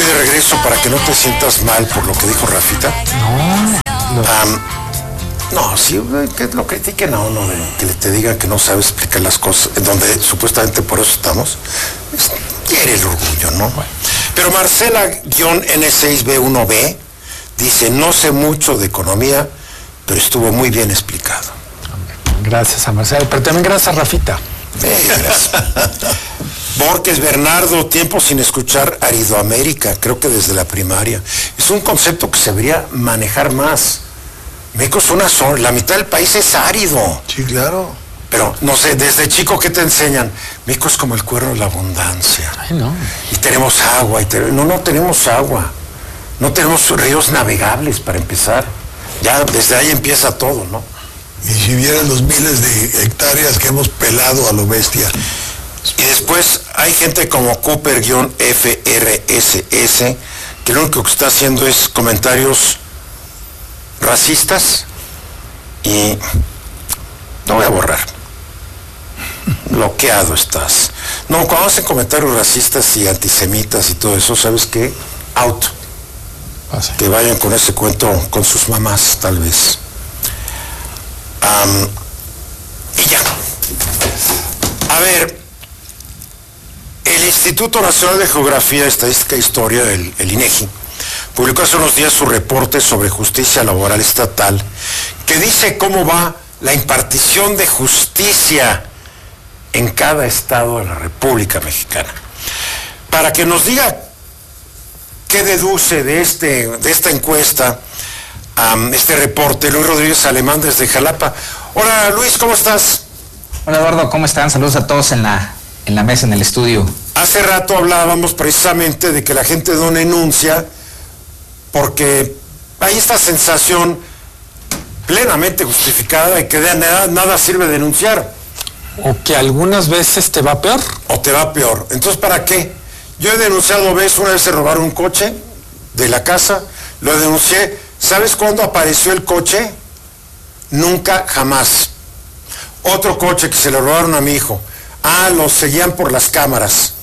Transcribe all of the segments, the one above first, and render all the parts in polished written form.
estoy de regreso para que no te sientas mal por lo que dijo Rafita. No, sí, que lo critiquen a uno, que te digan que no sabe explicar las cosas, donde supuestamente por eso estamos, quiere el orgullo, ¿no? Bueno. Pero Marcela-N6B1B dice, no sé mucho de economía, pero estuvo muy bien explicado. Gracias a Marcela, pero también gracias a Rafita. Gracias. Borges Bernardo, tiempo sin escuchar Aridoamérica, creo que desde la primaria. Es un concepto que se debería manejar más. México es una zona, la mitad del país es árido. Sí, claro. Pero, no sé, desde chico, ¿qué te enseñan? México es como el cuerno de la abundancia. Ay, no. Y tenemos agua. No tenemos agua. No tenemos ríos navegables, para empezar. Ya desde ahí empieza todo, ¿no? Y si vieran los miles de hectáreas que hemos pelado a lo bestia. Y después hay gente como Cooper-FRSS, que lo único que está haciendo es comentarios racistas y no voy a borrar. Bloqueado estás. No, cuando hacen comentarios racistas y antisemitas y todo eso, ¿sabes qué? Out. Que vayan con ese cuento con sus mamás, tal vez. Y ya. A ver, el Instituto Nacional de Geografía, Estadística e Historia, el INEGI, publicó hace unos días su reporte sobre justicia laboral estatal, que dice cómo va la impartición de justicia en cada estado de la República Mexicana. Para que nos diga qué deduce de esta encuesta, este reporte, Luis Rodríguez Alemán desde Jalapa. Hola Luis, ¿cómo estás? Hola Eduardo, ¿cómo están? Saludos a todos en la mesa, en el estudio. Hace rato hablábamos precisamente de que la gente no denuncia porque hay esta sensación plenamente justificada de que de nada sirve denunciar. O que algunas veces te va peor. O te va peor. Entonces, ¿para qué? Yo he denunciado una vez se robaron un coche de la casa, lo denuncié. ¿Sabes cuándo apareció el coche? Nunca, jamás. Otro coche que se le robaron a mi hijo. Lo seguían por las cámaras.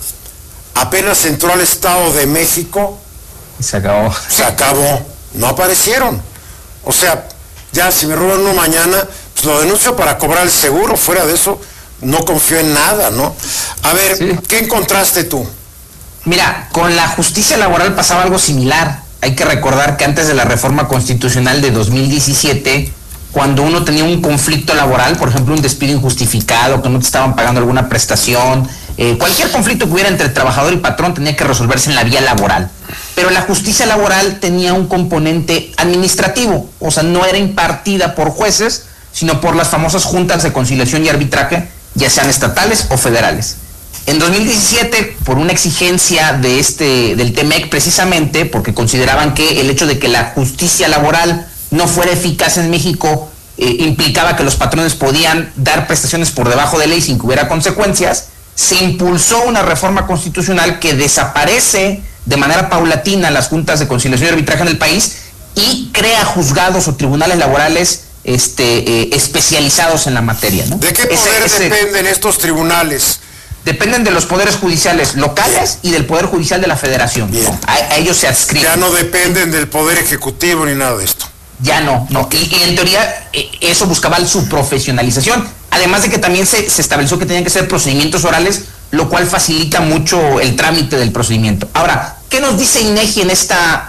Apenas entró al Estado de México. Se acabó. Se acabó. No aparecieron. O sea, ya si me roban uno mañana, pues lo denuncio para cobrar el seguro. Fuera de eso, no confío en nada, ¿no? A ver, sí. ¿Qué encontraste tú? Mira, con la justicia laboral pasaba algo similar. Hay que recordar que antes de la reforma constitucional de 2017, cuando uno tenía un conflicto laboral, por ejemplo, un despido injustificado, que no te estaban pagando alguna prestación, cualquier conflicto que hubiera entre trabajador y patrón tenía que resolverse en la vía laboral. Pero la justicia laboral tenía un componente administrativo, o sea, no era impartida por jueces, sino por las famosas juntas de conciliación y arbitraje, ya sean estatales o federales. En 2017, por una exigencia del TEMEC precisamente, porque consideraban que el hecho de que la justicia laboral no fuera eficaz en México implicaba que los patrones podían dar prestaciones por debajo de ley sin que hubiera consecuencias, se impulsó una reforma constitucional que desaparece de manera paulatina las juntas de conciliación y arbitraje en el país y crea juzgados o tribunales laborales especializados en la materia, ¿no? ¿De qué poder dependen estos tribunales? Dependen de los poderes judiciales locales y del Poder Judicial de la Federación, ¿no? A ellos se adscriben. Ya no dependen del Poder Ejecutivo ni nada de esto. Ya no. Y en teoría eso buscaba su profesionalización. Además de que también se estableció que tenían que ser procedimientos orales, lo cual facilita mucho el trámite del procedimiento. Ahora, ¿qué nos dice INEGI en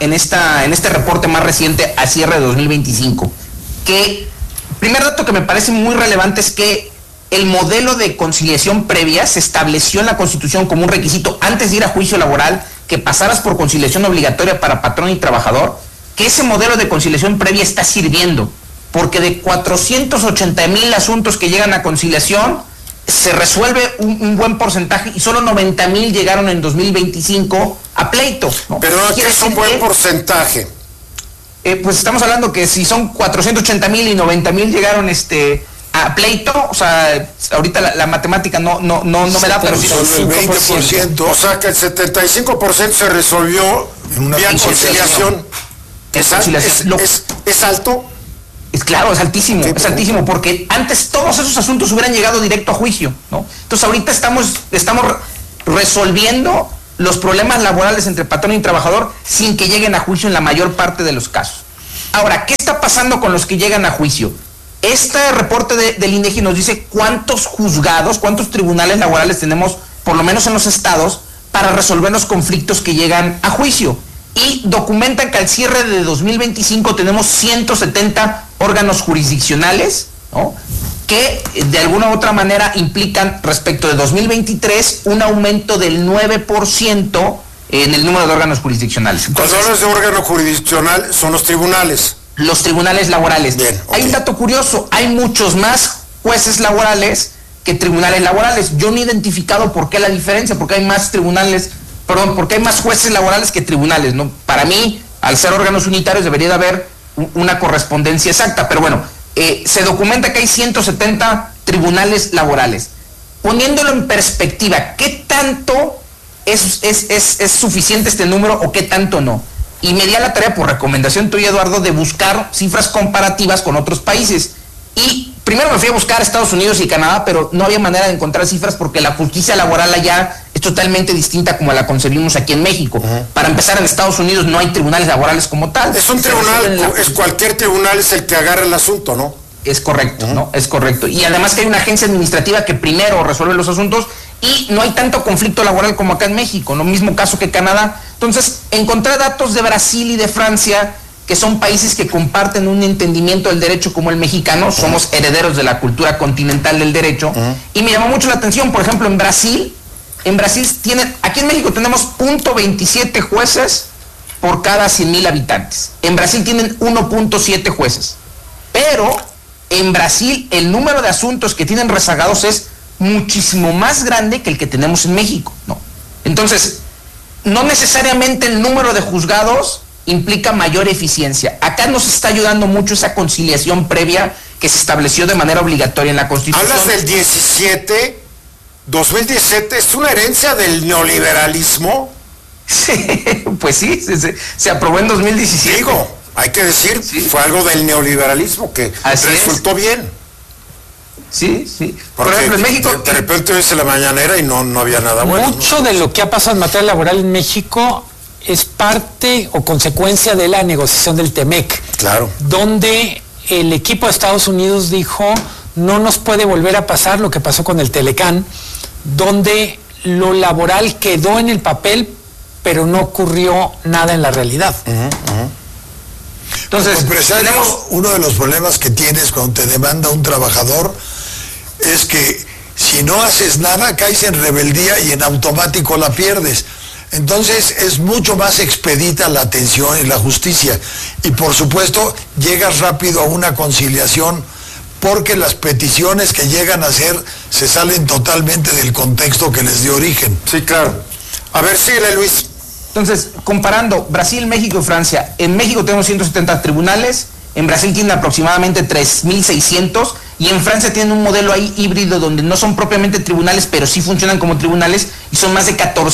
este reporte más reciente a cierre de 2025? Que, primer dato que me parece muy relevante es que el modelo de conciliación previa se estableció en la Constitución como un requisito antes de ir a juicio laboral, que pasaras por conciliación obligatoria para patrón y trabajador, que ese modelo de conciliación previa está sirviendo, porque de 480,000 asuntos que llegan a conciliación, se resuelve un buen porcentaje y solo 90,000 llegaron en 2025 a pleito, ¿no? Pero ¿qué es un buen porcentaje? Pues estamos hablando que si son 480,000 y 90,000 llegaron a pleito, o sea, ahorita la matemática no me da, pero sí son el 20%. O sea que el 75% se resolvió vía conciliación. ¿Es alto? Claro, es altísimo, sí, es altísimo, porque antes todos esos asuntos hubieran llegado directo a juicio, ¿no? Entonces ahorita estamos resolviendo los problemas laborales entre patrón y trabajador sin que lleguen a juicio en la mayor parte de los casos. Ahora, ¿qué está pasando con los que llegan a juicio? Este reporte del INEGI nos dice cuántos juzgados, cuántos tribunales laborales tenemos, por lo menos en los estados, para resolver los conflictos que llegan a juicio. Y documentan que al cierre de 2025 tenemos 170 órganos jurisdiccionales, ¿no?, que de alguna u otra manera implican respecto de 2023 un aumento del 9% en el número de órganos jurisdiccionales. Entonces, cuando hablas de órgano jurisdiccional, son los tribunales. Los tribunales laborales. Bien, okay. Hay un dato curioso, hay muchos más jueces laborales que tribunales laborales. Yo no he identificado por qué la diferencia, porque hay más porque hay más jueces laborales que tribunales, ¿no? Para mí, al ser órganos unitarios, debería de haber una correspondencia exacta, pero bueno, se documenta que hay 170 tribunales laborales. Poniéndolo en perspectiva, ¿qué tanto es suficiente este número o qué tanto no? Y me di a la tarea, por recomendación tuya, Eduardo, de buscar cifras comparativas con otros países. Y primero me fui a buscar Estados Unidos y Canadá, pero no había manera de encontrar cifras porque la justicia laboral allá es totalmente distinta como la concebimos aquí en México. Para empezar, en Estados Unidos no hay tribunales laborales como tal. Es un tribunal, es cualquier tribunal es el que agarra el asunto, ¿no? Es correcto, ¿no? Es correcto. Y además que hay una agencia administrativa que primero resuelve los asuntos y no hay tanto conflicto laboral como acá en México, ¿no? Mismo caso que Canadá. Entonces, encontré datos de Brasil y de Francia, que son países que comparten un entendimiento del derecho como el mexicano, somos herederos de la cultura continental del derecho, y me llamó mucho la atención, por ejemplo, en Brasil tienen, aquí en México tenemos 0.27 jueces por cada 100,000 habitantes. En Brasil tienen 1.7 jueces. Pero en Brasil el número de asuntos que tienen rezagados es muchísimo más grande que el que tenemos en México, ¿no? Entonces, no necesariamente el número de juzgados implica mayor eficiencia. Acá nos está ayudando mucho esa conciliación previa que se estableció de manera obligatoria en la Constitución. Hablas del 2017, ¿es una herencia del neoliberalismo? Sí, pues sí, se aprobó en 2017. Digo, hay que decir, sí, fue algo del neoliberalismo que resultó bien. Sí, sí. Por ejemplo, en México, de repente ves la mañanera y no había nada bueno. Mucho de lo que ha pasado en materia laboral en México es parte o consecuencia de la negociación del TEMEC. Claro. Donde el equipo de Estados Unidos dijo, no nos puede volver a pasar lo que pasó con el Telecán, donde lo laboral quedó en el papel, pero no ocurrió nada en la realidad. Entonces, uno de los problemas que tienes cuando te demanda un trabajador es que si no haces nada, caes en rebeldía y en automático la pierdes. Entonces es mucho más expedita la atención y la justicia. Y por supuesto, llegas rápido a una conciliación porque las peticiones que llegan a hacer se salen totalmente del contexto que les dio origen. Sí, claro. A ver, síguele, Luis. Entonces, comparando Brasil, México y Francia, en México tenemos 170 tribunales, en Brasil tienen aproximadamente 3.600 y en Francia tienen un modelo ahí híbrido donde no son propiamente tribunales, pero sí funcionan como tribunales y son más de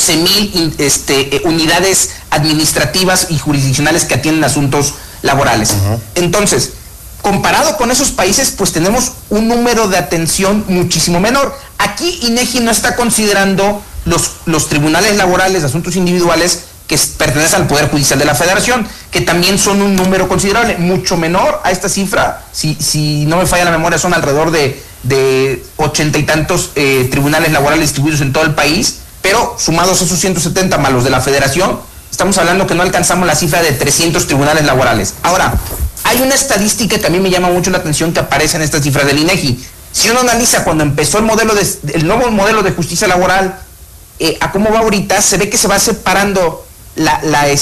14,000 unidades administrativas y jurisdiccionales que atienden asuntos laborales. Entonces, comparado con esos países, pues tenemos un número de atención muchísimo menor. Aquí INEGI no está considerando los tribunales laborales de asuntos individuales que pertenecen al Poder Judicial de la Federación, que también son un número considerable, mucho menor a esta cifra, si no me falla la memoria, son alrededor de 80 y tantos tribunales laborales distribuidos en todo el país, pero sumados a esos 170 más los de la Federación, estamos hablando que no alcanzamos la cifra de 300 tribunales laborales. Ahora, hay una estadística que también me llama mucho la atención que aparece en esta cifra del INEGI. Si uno analiza cuando empezó el nuevo modelo de justicia laboral, a cómo va ahorita, se ve que se va separando la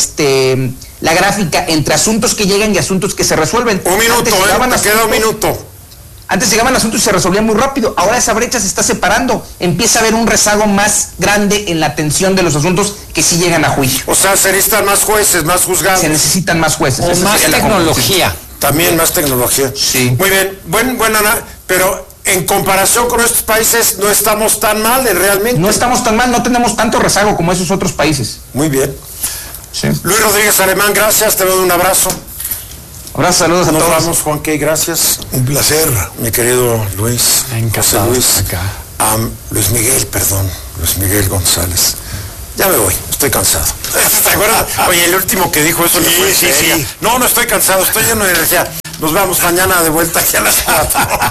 gráfica entre asuntos que llegan y asuntos que se resuelven. Un minuto, te queda un minuto. Antes llegaban asuntos y se resolvían muy rápido, ahora esa brecha se está separando, empieza a haber un rezago más grande en la atención de los asuntos que sí llegan a juicio. O sea, se necesitan más jueces, más juzgados. Se necesitan más jueces. O más tecnología. También más tecnología. Sí. Muy bien, buena, pero en comparación con estos países no estamos tan mal realmente. No estamos tan mal, no tenemos tanto rezago como esos otros países. Muy bien. Sí. Luis Rodríguez Alemán, gracias, te doy un abrazo. Abrazos, saludos a todos. Nos vamos, Juan Key, gracias. Un placer. Mi querido Luis. Encantado. Luis. Luis Miguel González. Ya me voy. estoy cansado. ¿Te acuerdas? Oye, el último que dijo eso le fue en feria. No, no estoy cansado, estoy lleno de energía. Nos vemos mañana de vuelta aquí a las 4.